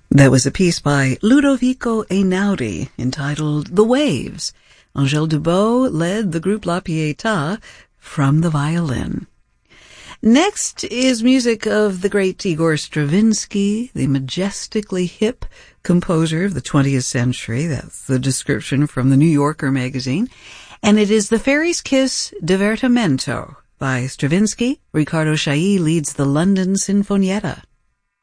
That was a piece by Ludovico Einaudi entitled The Waves. Angèle Dubot led the groupe La Pietà from the violin. Next is music of the great Igor Stravinsky, the majestically hip composer of the 20th century. That's the description from the New Yorker magazine. And it is The Fairy's Kiss Divertimento by Stravinsky. Riccardo Chailly leads the London Sinfonietta.